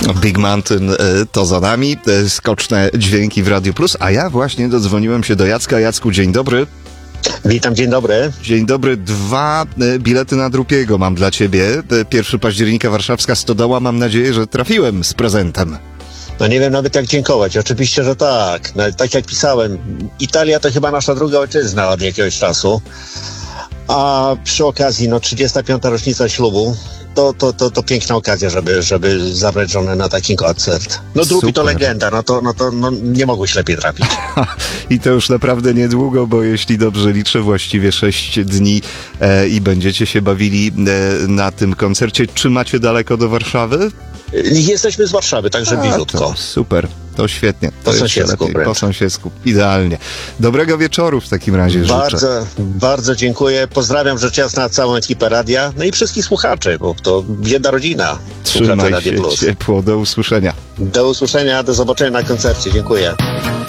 Big Mountain to za nami, skoczne dźwięki w Radio Plus, a ja właśnie dodzwoniłem się do Jacka. Jacku, dzień dobry. Witam, dzień dobry. Dzień dobry, 2 bilety na Drupiego mam dla ciebie. 1 października warszawska Stodoła, mam nadzieję, że trafiłem z prezentem. No nie wiem nawet jak dziękować, oczywiście, że tak. No, tak jak pisałem, Italia to chyba nasza druga ojczyzna od jakiegoś czasu, a przy okazji 35. rocznica ślubu, to piękna okazja, żeby zabrać żonę na taki koncert. No Drupi to legenda, no nie mogłeś lepiej trafić. I to już naprawdę niedługo, bo jeśli dobrze liczę, właściwie 6 dni i będziecie się bawili na tym koncercie. Czy macie daleko do Warszawy? Jesteśmy z Warszawy, także bliziutko. To super, to świetnie. Po sąsiedzku Po sąsiedzku, idealnie. Dobrego wieczoru w takim razie życzę. Bardzo dziękuję. Pozdrawiam rzecz jasna całą ekipę radia, no i wszystkich słuchaczy, bo to jedna rodzina. Trzymaj się ciepło, do usłyszenia. Do usłyszenia, do zobaczenia na koncercie. Dziękuję.